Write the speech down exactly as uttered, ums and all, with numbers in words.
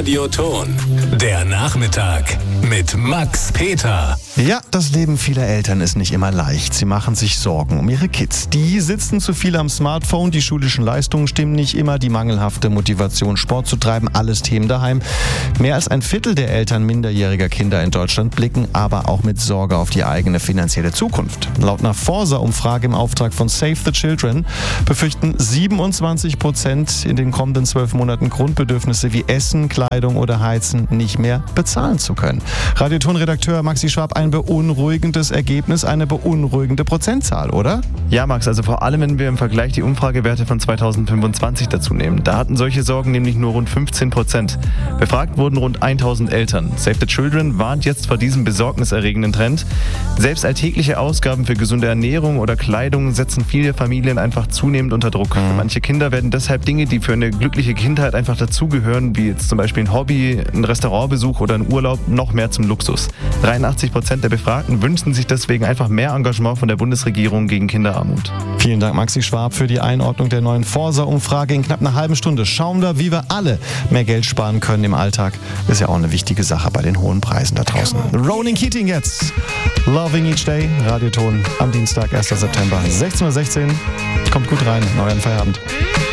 Radioton. Der Nachmittag mit Max Peter. Ja, das Leben vieler Eltern ist nicht immer leicht. Sie machen sich Sorgen um ihre Kids. Die sitzen zu viel am Smartphone, die schulischen Leistungen stimmen nicht immer, die mangelhafte Motivation, Sport zu treiben, alles Themen daheim. Mehr als ein Viertel der Eltern minderjähriger Kinder in Deutschland blicken aber auch mit Sorge auf die eigene finanzielle Zukunft. Laut einer Forsa-Umfrage im Auftrag von Save the Children befürchten siebenundzwanzig Prozent in den kommenden zwölf Monaten Grundbedürfnisse wie Essen, Kleidung oder Heizen nicht mehr bezahlen zu können. Radioton-Redakteur Maxi Schwab, ein beunruhigendes Ergebnis, eine beunruhigende Prozentzahl, oder? Ja, Max, also vor allem, wenn wir im Vergleich die Umfragewerte von zweitausendfünfundzwanzig dazu nehmen. Da hatten solche Sorgen nämlich nur rund fünfzehn Prozent. Befragt wurden rund tausend Eltern. Save the Children warnt jetzt vor diesem besorgniserregenden Trend. Selbst alltägliche Ausgaben für gesunde Ernährung oder Kleidung setzen viele Familien einfach zunehmend unter Druck. Mhm. Für manche Kinder werden deshalb Dinge, die für eine glückliche Kindheit einfach dazugehören, wie jetzt zum Beispiel ein Hobby, ein Restaurantbesuch oder ein Urlaub, noch mehr zum Luxus. dreiundachtzig Prozent der Befragten wünschen sich deswegen einfach mehr Engagement von der Bundesregierung gegen Kinderarmut. Vielen Dank, Maxi Schwab, für die Einordnung der neuen Forsa-Umfrage. In knapp einer halben Stunde schauen wir, wie wir alle mehr Geld sparen können im Alltag. Ist ja auch eine wichtige Sache bei den hohen Preisen da draußen. Ronan Keating jetzt. Loving Each Day. Radioton am Dienstag, ersten September, sechzehn Uhr sechzehn. Kommt gut rein in euren Feierabend.